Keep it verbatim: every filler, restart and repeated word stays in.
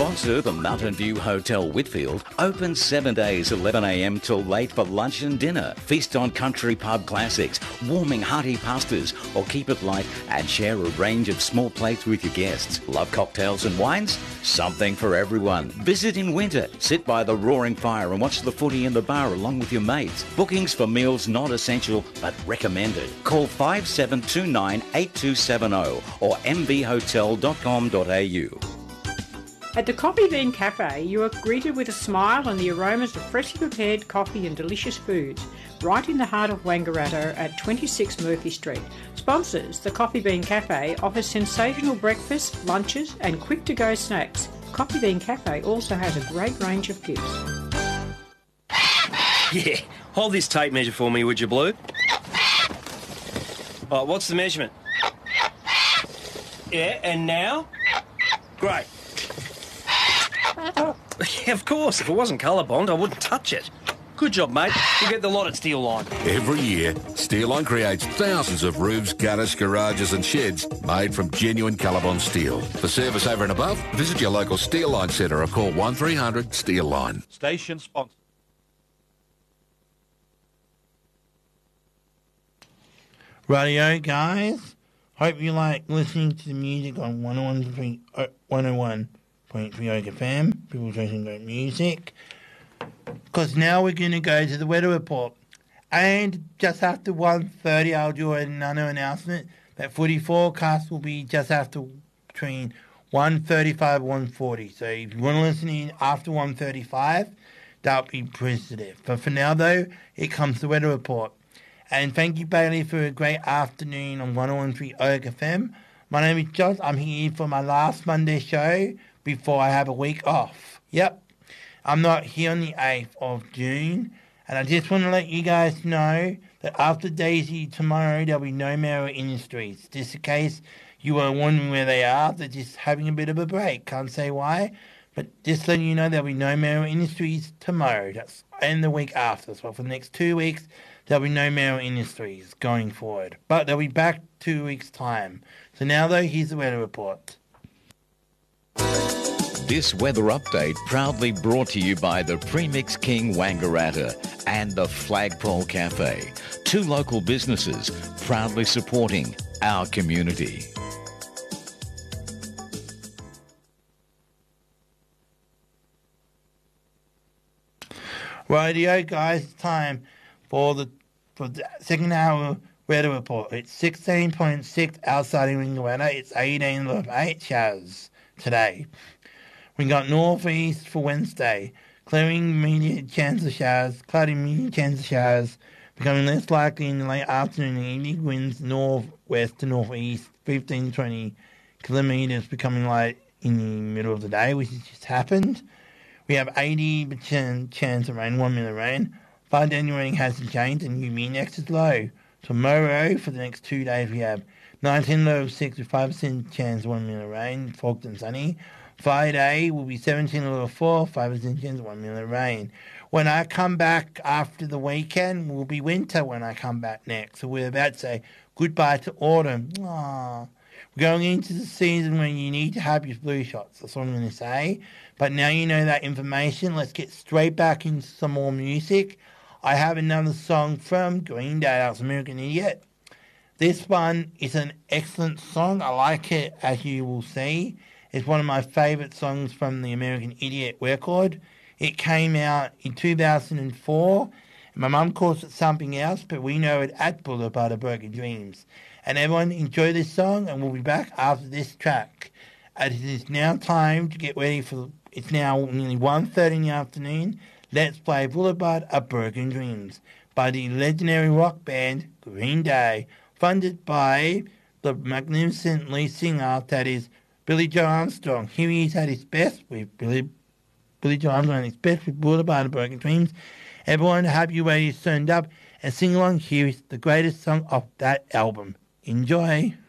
sponsor, the Mountain View Hotel Whitfield, open seven days, eleven a m till late for lunch and dinner. Feast on country pub classics, warming hearty pastas, or keep it light and share a range of small plates with your guests. Love cocktails and wines? Something for everyone. Visit in winter, sit by the roaring fire and watch the footy in the bar along with your mates. Bookings for meals not essential but recommended. Call five seven two nine, eight two seven zero or m v hotel dot com dot a u. At the Coffee Bean Cafe, you are greeted with a smile and the aromas of freshly prepared coffee and delicious foods, right in the heart of Wangaratta at twenty-six Murphy Street. Sponsors, the Coffee Bean Cafe offers sensational breakfasts, lunches and quick-to-go snacks. Coffee Bean Cafe also has a great range of gifts. Yeah, hold this tape measure for me, would you, Blue? Oh, what's the measurement? Yeah, and now? Great. Yeah, of course. If it wasn't colour-bond, I wouldn't touch it. Good job, mate. You get the lot at Steel Line. Every year, Steel Line creates thousands of roofs, gutters, garages and sheds made from genuine Colorbond steel. For service over and above, visit your local Steel Line centre or call one three hundred Steel Line. Station sponsor. Radio, guys. Hope you like listening to the music on one oh one point three Oak F M. People choosing great music. Because now we're going to go to the weather report. And just after one thirty, I'll do another announcement that footy forecast will be just after between one thirty-five and one forty. So if you want to listen in after one thirty-five, that'll be positive. But for now, though, it comes the weather report. And thank you, Bailey, for a great afternoon on one oh one point three Oak F M. My name is Josh. I'm here for my last Monday show before I have a week off. Yep, I'm not here on the eighth of June. And I just want to let you guys know that after Daisy tomorrow, there'll be no Mara Industries. Just in case you were wondering where they are, they're just having a bit of a break. Can't say why. But just letting you know, there'll be no Mara Industries tomorrow. That's and the week after. So for the next two weeks, there'll be no Mara Industries going forward. But they'll be back two weeks' time. So now, though, here's the weather report. This weather update proudly brought to you by the Premix King Wangaratta and the Flagpole Cafe, two local businesses proudly supporting our community. Radio, guys, it's time for the for the second hour weather report. It's sixteen point six outside in Wangaratta. It's eighteen point eight showers today. We got northeast for Wednesday. Clearing medium chance of showers. Cloudy medium chance of showers. Becoming less likely in the late afternoon and evening. Winds northwest to northeast. fifteen to twenty kilometres. Becoming light in the middle of the day, which has just happened. We have eighty percent chance of rain, one minute of rain. Five day rain hasn't changed and U V index is low. Tomorrow, for the next two days, we have nineteen low of six with five percent chance of one minute of rain, fogged and sunny. Friday will be seventeen low of four, five percent chance of one minute of rain. When I come back after the weekend, will be winter when I come back next. So we're about to say goodbye to autumn. Aww. We're going into the season when you need to have your flu shots. That's what I'm going to say. But now you know that information. Let's get straight back into some more music. I have another song from Green Day, that's American Idiot. This one is an excellent song. I like it, as you will see. It's one of my favourite songs from the American Idiot record. It came out in two thousand four. My mum calls it something else, but we know it at Boulevard of Broken Dreams. And everyone enjoy this song, and we'll be back after this track. It is now time to get ready for, it's now nearly one thirty in the afternoon. Let's play Boulevard of Broken Dreams by the legendary rock band Green Day, funded by the magnificent lead singer that is Billy Joe Armstrong. Here he is at his best with Billy, Billy Joe Armstrong at his best with Boulevard of Broken Dreams. Everyone, have you ready to stand up and sing along? Here is the greatest song of that album. Enjoy.